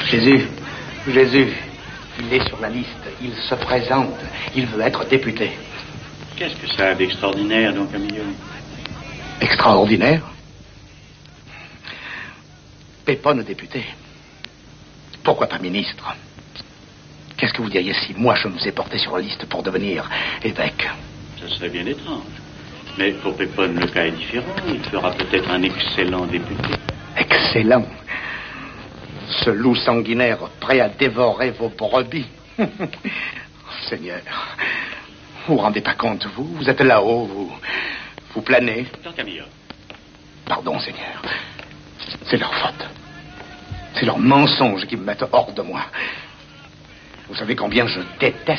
Jésus, Jésus, il est sur la liste, il se présente, il veut être député. Qu'est-ce que ça a d'extraordinaire, donc, Camillo? Extraordinaire? Peppone député. Pourquoi pas ministre? Qu'est-ce que vous diriez si moi je nous ai porté sur la liste pour devenir évêque? Ça serait bien étrange. Mais pour Peppone, le cas est différent. Il fera peut-être un excellent député. Excellent. Ce loup sanguinaire prêt à dévorer vos brebis. Seigneur, vous vous rendez pas compte, vous êtes là-haut, vous planez. Tant Camillo. Pardon, Seigneur. C'est leur faute. C'est leur mensonge qui me mettent hors de moi. Vous savez combien je déteste